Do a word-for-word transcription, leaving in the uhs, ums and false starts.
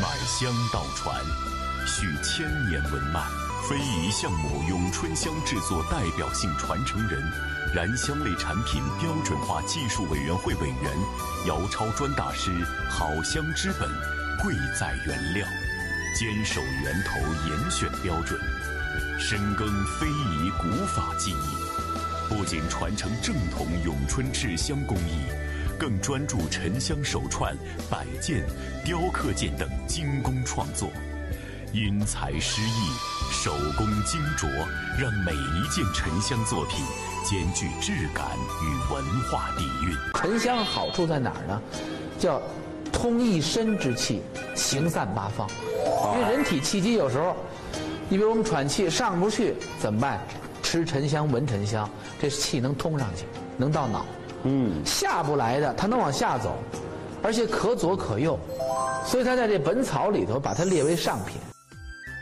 百香道传，续千年文脉。非遗项目咏春香制作代表性传承人，燃香类产品标准化技术委员会委员，姚超专大师。好香之本，贵在原料，坚守源头严选标准，深耕非遗古法技艺，不仅传承正统咏春制香工艺，更专注沉香手串、摆件、雕刻件等精工创作，因材施艺，手工精琢，让每一件沉香作品兼具质感与文化底蕴。 沉香好处在哪儿呢？叫通一身之气，行散八方。因为人体气机有时候，你比如我们喘气上不去怎么办？吃沉香，闻沉香，这气能通上去，能到脑。嗯，下不来的，它能往下走，而且可左可右，所以它在这本草里头把它列为上品。